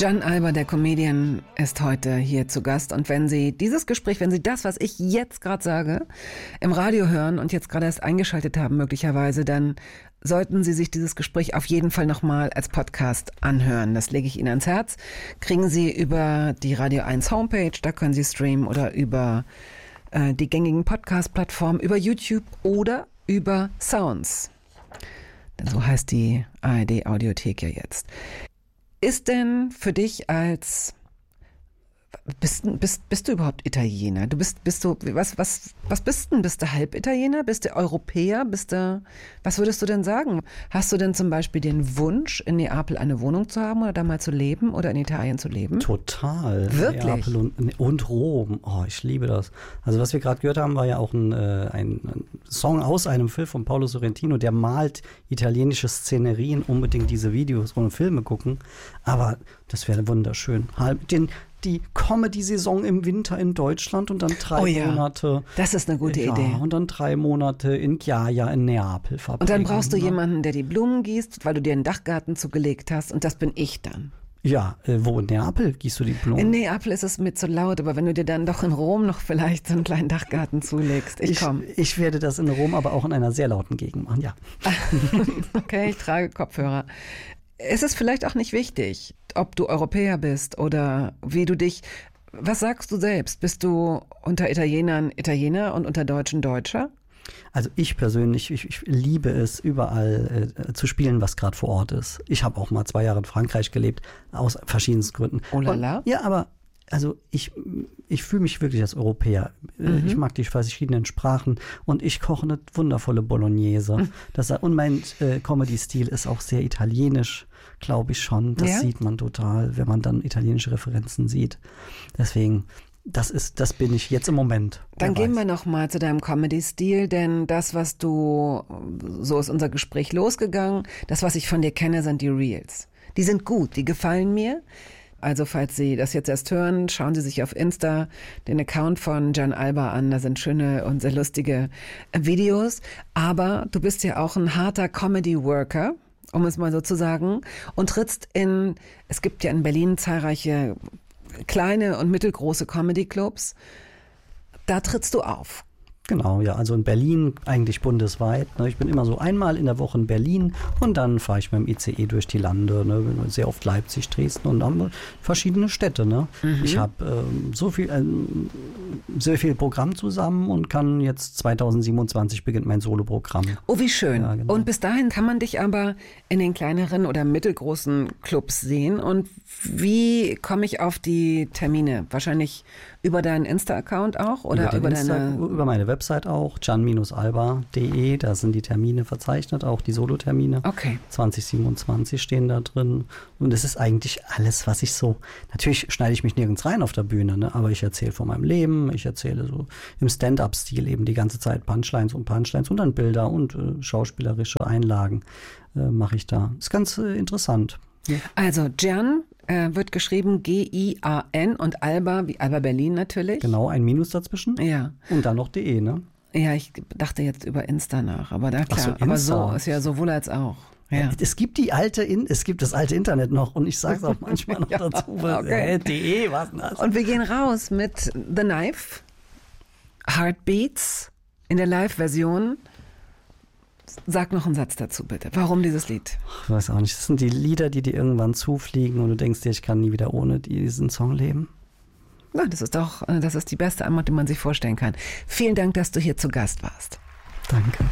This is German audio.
Gian Alba, der Comedian, ist heute hier zu Gast. Und wenn Sie dieses Gespräch, wenn Sie das, was ich jetzt gerade sage, im Radio hören und jetzt gerade erst eingeschaltet haben möglicherweise, dann sollten Sie sich dieses Gespräch auf jeden Fall nochmal als Podcast anhören. Das lege ich Ihnen ans Herz. Kriegen Sie über die Radio 1 Homepage, da können Sie streamen, oder über die gängigen Podcast-Plattformen, über YouTube oder über Sounds. Denn so heißt die ARD-Audiothek ja jetzt. Ist denn für dich bist du überhaupt Italiener? Was bist denn? Bist du Halbitaliener? Bist du Europäer? Was würdest du denn sagen? Hast du denn zum Beispiel den Wunsch, in Neapel eine Wohnung zu haben oder da mal zu leben oder in Italien zu leben? Total. Wirklich? Neapel und Rom. Oh, ich liebe das. Also was wir gerade gehört haben, war ja auch ein Song aus einem Film von Paolo Sorrentino, der malt italienische Szenerien, unbedingt diese Videos und Filme gucken. Aber das wäre wunderschön. Die Comedy-Saison im Winter in Deutschland und dann 3 Monate. Das ist eine gute Idee. Und dann 3 Monate in Chiaia in Neapel verbringen. Und dann brauchst du jemanden, der die Blumen gießt, weil du dir einen Dachgarten zugelegt hast. Und das bin ich dann. Ja, wo in Neapel gießt du die Blumen? In Neapel ist es mir zu laut, aber wenn du dir dann doch in Rom noch vielleicht so einen kleinen Dachgarten zulegst, ich komme. Ich werde das in Rom aber auch in einer sehr lauten Gegend machen, ja. Okay, ich trage Kopfhörer. Es ist vielleicht auch nicht wichtig, ob du Europäer bist oder wie du dich, was sagst du selbst? Bist du unter Italienern Italiener und unter Deutschen Deutscher? Also ich persönlich, ich liebe es, überall zu spielen, was gerade vor Ort ist. Ich habe auch mal 2 Jahre in Frankreich gelebt, aus verschiedensten Gründen. Oh la la. Ja, aber also ich fühle mich wirklich als Europäer. Ich mag die verschiedenen Sprachen und ich koche eine wundervolle Bolognese. Und mein Comedy-Stil ist auch sehr italienisch, glaube ich schon. Das sieht man total, wenn man dann italienische Referenzen sieht. Deswegen, das bin ich jetzt im Moment. Dann gehen wir noch mal zu deinem Comedy-Stil, denn das, was so ist unser Gespräch losgegangen, das, was ich von dir kenne, sind die Reels. Die sind gut, die gefallen mir. Also falls Sie das jetzt erst hören, schauen Sie sich auf Insta den Account von Gian Alba an. Da sind schöne und sehr lustige Videos. Aber du bist ja auch ein harter Comedy-Worker, um es mal so zu sagen, und trittst es gibt ja in Berlin zahlreiche kleine und mittelgroße Comedy-Clubs. Da trittst du auf. Genau, ja, also in Berlin eigentlich bundesweit. Ne? Ich bin immer so einmal in der Woche in Berlin und dann fahre ich mit dem ICE durch die Lande, ne? Sehr oft Leipzig, Dresden und dann verschiedene Städte. Ne? Ich habe sehr viel Programm zusammen und kann jetzt 2027 beginnt mein Soloprogramm. Oh, wie schön. Ja, genau. Und bis dahin kann man dich aber in den kleineren oder mittelgroßen Clubs sehen. Und wie komme ich auf die Termine? Wahrscheinlich über deinen Insta-Account auch? Oder über meine Website auch, gian-alba.de, da sind die Termine verzeichnet, auch die Solo-Termine. Okay. 2027 stehen da drin. Und es ist eigentlich alles, was ich so, natürlich schneide ich mich nirgends rein auf der Bühne, ne? Aber ich erzähle von meinem Leben, ich erzähle so im Stand-up-Stil eben die ganze Zeit Punchlines und dann Bilder und schauspielerische Einlagen mache ich da. Ist ganz interessant. Ja. Also Gian wird geschrieben G-I-A-N und Alba, wie Alba Berlin natürlich. Genau, ein Minus dazwischen. Ja. Und dann noch .de, ne? Ja, ich dachte jetzt über Insta nach, aber da klar. Ach so, Insta. Aber so ist ja sowohl als auch. Ja. Es gibt das alte Internet noch und ich sage es auch manchmal noch dazu. Okay. .de, was denn das? Und wir gehen raus mit The Knife, Heartbeats in der Live-Version. Sag noch einen Satz dazu, bitte. Warum dieses Lied? Ich weiß auch nicht. Das sind die Lieder, die dir irgendwann zufliegen und du denkst dir, ich kann nie wieder ohne diesen Song leben. Ja, das ist die beste Antwort, die man sich vorstellen kann. Vielen Dank, dass du hier zu Gast warst. Danke.